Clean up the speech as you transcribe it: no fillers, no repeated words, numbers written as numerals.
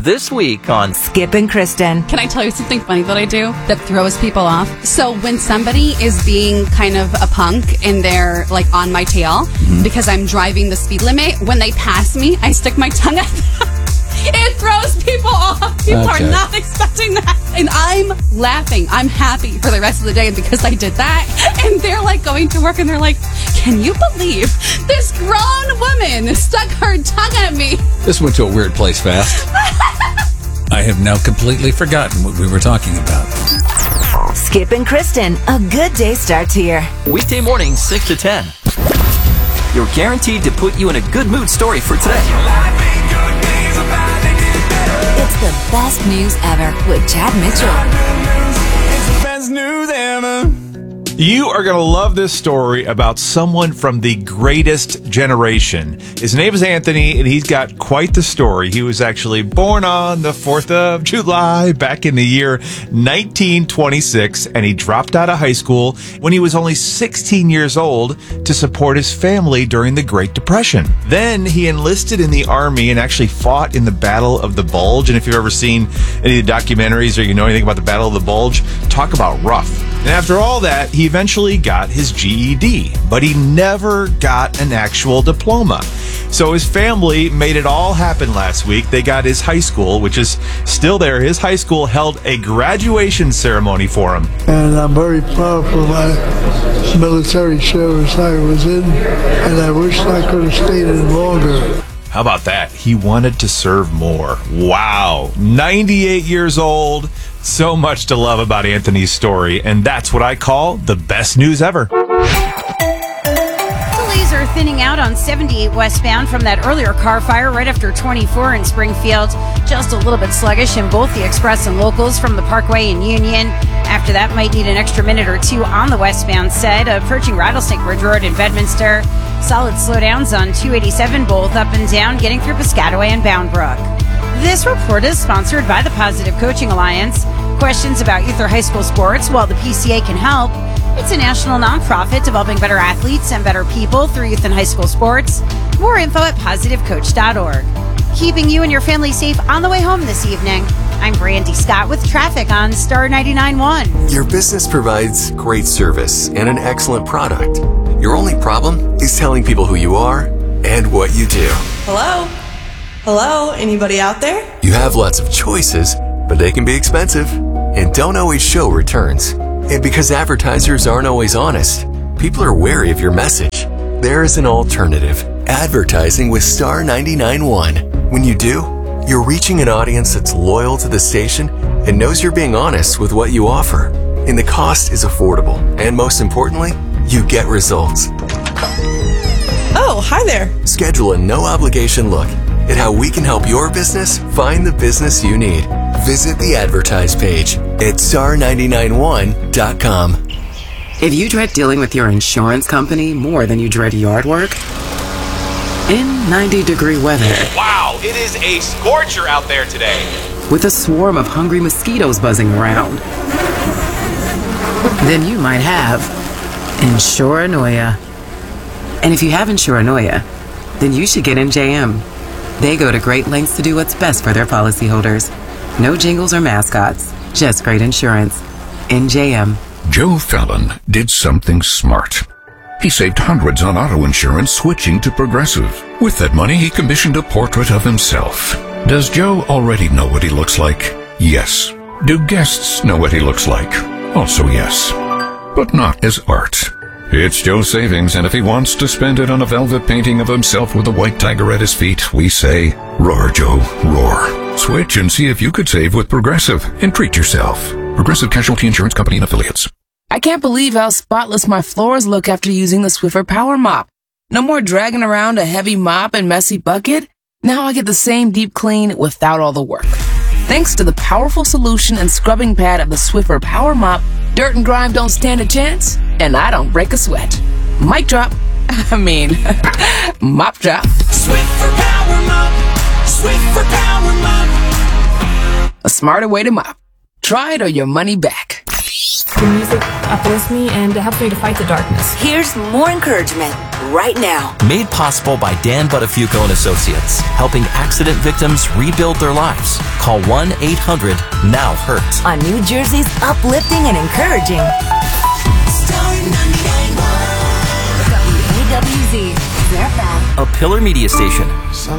this week on Skip and Kristen. Can I tell you something funny that I do that throws people off? So when somebody is being kind of a punk and they're like on my tail because I'm driving the speed limit, when they pass me, I stick my tongue out. It throws people off. People are not expecting that. And I'm laughing. I'm happy for the rest of the day because I did that. And they're like going to work and they're like, can you believe this grown woman stuck her tongue at me? This went to a weird place fast. I have now completely forgotten what we were talking about. Skip and Kristen, a good day starts here. weekday mornings 6 to 10. You're guaranteed to put you in a good mood story for today. It's the best news ever with Chad Mitchell. It's the best news ever. You are going to love this story about someone from the greatest generation. His name is Anthony, and he's got quite the story. He was actually born on the 4th of July back in the year 1926, and he dropped out of high school when he was only 16 years old to support his family during the Great Depression. Then he enlisted in the Army and actually fought in the Battle of the Bulge. And if you've ever seen any of the documentaries or you know anything about the Battle of the Bulge, talk about rough. And after all that, he eventually got his GED, but he never got an actual diploma. So his family made it all happen last week. They got his high school, which is still there. His high school held a graduation ceremony for him. And I'm very proud for my military service I was in, and I wish I could have stayed in longer. How about that? He wanted to serve more. Wow. 98 years old. So much to love about Anthony's story, and that's what I call the best news ever. Delays are thinning out on 78 westbound from that earlier car fire right after 24 in Springfield. Just a little bit sluggish in both the express and locals from the Parkway and Union. After that, might need an extra minute or two on the westbound set, approaching Rattlesnake Ridge Road in Bedminster. Solid slowdowns on 287, both up and down, getting through Piscataway and Bound Brook. This report is sponsored by the Positive Coaching Alliance. Questions about youth or high school sports? Well, the PCA can help. It's a national nonprofit developing better athletes and better people through youth and high school sports. More info at positivecoach.org. Keeping you and your family safe on the way home this evening. I'm Brandy Scott with traffic on Star 99.1. Your business provides great service and an excellent product. Your only problem is telling people who you are and what you do. Hello? Hello? Anybody out there? You have lots of choices, but they can be expensive and don't always show returns. And because advertisers aren't always honest, people are wary of your message. There is an alternative. Advertising with Star 99.1. When you do, you're reaching an audience that's loyal to the station and knows you're being honest with what you offer. And the cost is affordable. And most importantly, you get results. Oh, hi there. Schedule a no-obligation look at how we can help your business find the business you need. Visit the advertise page at star991.com. If you dread dealing with your insurance company more than you dread yard work, in 90-degree weather, wow, it is a scorcher out there today, with a swarm of hungry mosquitoes buzzing around, then you might have Insuranoia. And if you have Insuranoia, then you should get NJM. They go to great lengths to do what's best for their policyholders. No jingles or mascots, just great insurance. NJM. Joe Fallon did something smart. He saved hundreds on auto insurance switching to Progressive. With that money, he commissioned a portrait of himself. Does Joe already know what he looks like? Yes. Do guests know what he looks like? Also yes. But not as art. It's Joe's savings, and if he wants to spend it on a velvet painting of himself with a white tiger at his feet, we say, roar, Joe, roar. Switch and see if you could save with Progressive and treat yourself. Progressive Casualty Insurance Company and Affiliates. I can't believe how spotless my floors look after using the Swiffer Power Mop. No more dragging around a heavy mop and messy bucket. Now I get the same deep clean without all the work. Thanks to the powerful solution and scrubbing pad of the Swiffer Power Mop, dirt and grime don't stand a chance, and I don't break a sweat. Mic drop. Mop drop. Swiffer Power Mop. Swiffer Power Mop. A smarter way to mop. Try it or your money back. The music uplifts me and it helps me to fight the darkness. Here's more encouragement right now. Made possible by Dan Buttafuoco and Associates, helping accident victims rebuild their lives. Call 1-800-NOW-HURT. On New Jersey's uplifting and encouraging WAWZ. A Pillar Media Station.